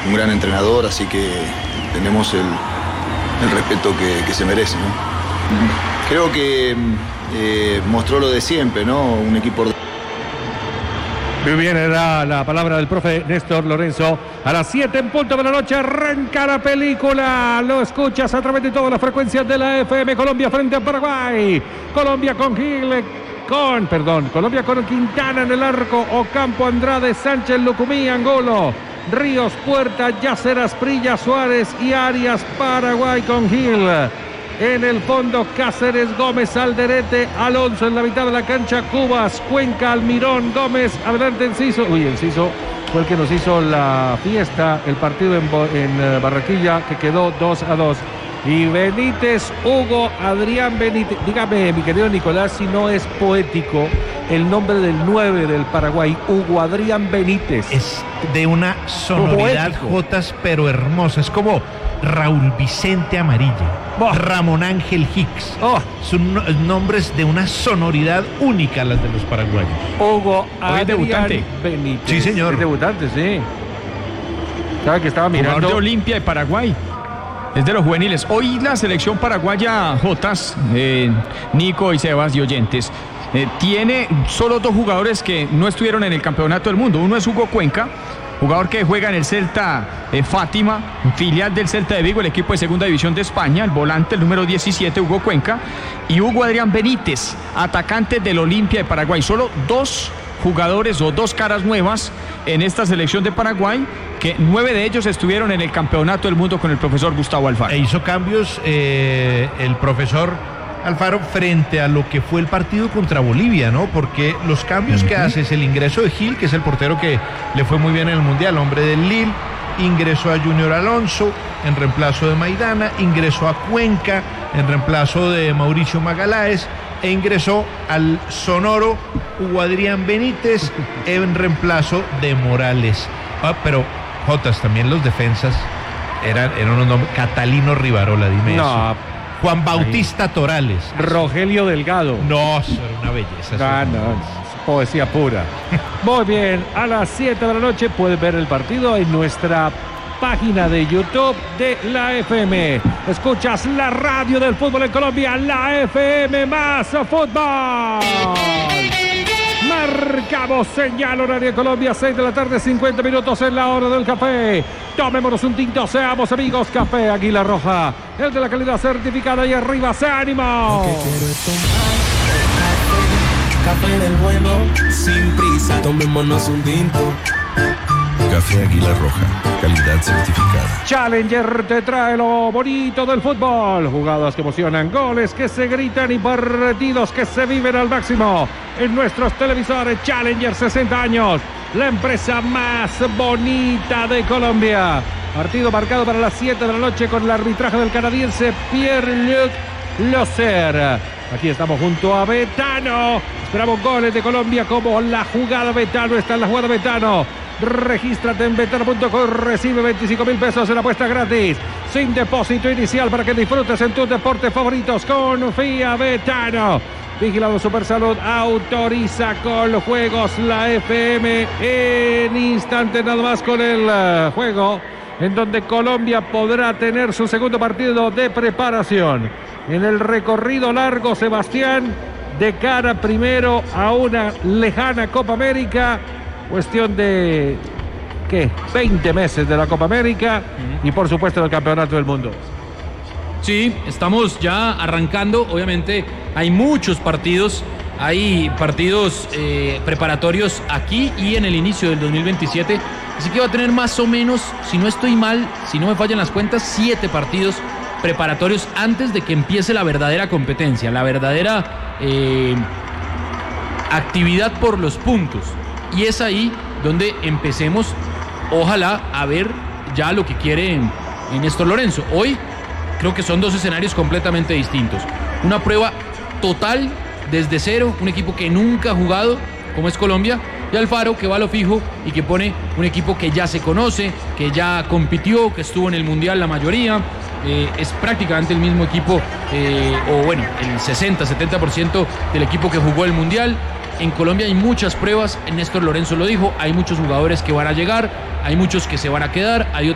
un gran entrenador, así que tenemos el respeto que se merece, ¿no? Creo que mostró lo de siempre, ¿no? Un equipo... Muy bien, era la palabra del profe Néstor Lorenzo. A las 7 en punto de la noche arranca la película. Lo escuchas a través de todas las frecuencias de la FM. Colombia frente a Paraguay. Colombia con Quintana en el arco. Ocampo, Andrade, Sánchez, Lucumí, Angolo, Ríos, Puerta, Yacer, Asprilla, Suárez y Arias. Paraguay con Gil. En el fondo, Cáceres, Gómez, Alderete, Alonso en la mitad de la cancha, Cubas, Cuenca, Almirón, Gómez, adelante Enciso. Enciso fue el que nos hizo la fiesta, el partido en Barranquilla, que quedó 2-2. Y Benítez, Hugo, Adrián Benítez. Dígame, mi querido Nicolás, si no es poético el nombre del 9 del Paraguay, Hugo Adrián Benítez. Es de una sonoridad, Jotas, pero hermosa. Es como Raúl Vicente Amarilla, Ramón Ángel Hicks. Son nombres de una sonoridad única, las de los paraguayos. Hugo Adrián debutante. Benítez. Sí, señor. Es debutante, sí. ¿Sabe que estaba mirando? Jugador de Olimpia de Paraguay. Es de los juveniles. Hoy la selección paraguaya, Jotas, Nico y Sebas y oyentes, tiene solo 2 jugadores que no estuvieron en el campeonato del mundo. Uno es Hugo Cuenca, jugador que juega en el Celta Fátima, filial del Celta de Vigo, el equipo de segunda división de España, el volante, el número 17, Hugo Cuenca, y Hugo Adrián Benítez, atacante del Olimpia de Paraguay. Solo 2 jugadores o 2 caras nuevas en esta selección de Paraguay, que 9 de ellos estuvieron en el campeonato del mundo con el profesor Gustavo Alfaro. E hizo cambios el profesor Alfaro frente a lo que fue el partido contra Bolivia, ¿no? Porque los cambios que hace es el ingreso de Gil, que es el portero que le fue muy bien en el Mundial, hombre del Lille, ingresó a Junior Alonso en reemplazo de Maidana, ingresó a Cuenca en reemplazo de Mauricio Magaláes e ingresó al sonoro Hugo Adrián Benítez en reemplazo de Morales. Pero Jotas, también los defensas eran unos nombres. Catalino Rivarola, dime eso. Juan Bautista Torales. Rogelio Delgado. No, eso era una belleza. Es poesía pura. Muy bien, a las 7 de la noche puedes ver el partido en nuestra página de YouTube de la FM. Escuchas la radio del fútbol en Colombia, la FM más fútbol. Marcamos señal horaria Colombia, 6 de la tarde, 50 minutos en la hora del café. Tomémonos un tinto, seamos amigos. Café Águila Roja, el de la calidad certificada. Y arriba, ¡se ánimo! Café del bueno, sin prisa, tomémonos un tinto. Café Águila Roja, calidad certificada. Challenger te trae lo bonito del fútbol. Jugadas que emocionan, goles que se gritan y partidos que se viven al máximo. En nuestros televisores, Challenger, 60 años. La empresa más bonita de Colombia. Partido marcado para las 7 de la noche con el arbitraje del canadiense Pierre-Luc Loser. Aquí estamos junto a Betano. Esperamos goles de Colombia como la jugada Betano. Está en la jugada Betano. Regístrate en betano.com, recibe 25,000 pesos en apuesta gratis, sin depósito inicial, para que disfrutes en tus deportes favoritos. Confía, Betano. Vigilado Supersalud, autoriza con los juegos la FM. En instante nada más con el juego en donde Colombia podrá tener su segundo partido de preparación. En el recorrido largo, Sebastián, de cara primero a una lejana Copa América. Cuestión de, 20 meses de la Copa América y por supuesto del Campeonato del Mundo. Sí, estamos ya arrancando. Obviamente hay muchos partidos. Hay partidos preparatorios aquí y en el inicio del 2027. Así que va a tener más o menos, si no estoy mal, si no me fallan las cuentas, 7 partidos preparatorios antes de que empiece la verdadera competencia, la verdadera actividad por los puntos. Y es ahí donde empecemos, ojalá, a ver ya lo que quiere Néstor Lorenzo. Hoy creo que son 2 escenarios completamente distintos. Una prueba total desde cero, un equipo que nunca ha jugado, como es Colombia, y Alfaro, que va a lo fijo y que pone un equipo que ya se conoce, que ya compitió, que estuvo en el Mundial la mayoría. Es prácticamente el mismo equipo, o bueno, el 60-70% del equipo que jugó el Mundial. En Colombia hay muchas pruebas, Néstor Lorenzo lo dijo, hay muchos jugadores que van a llegar, hay muchos que se van a quedar, hay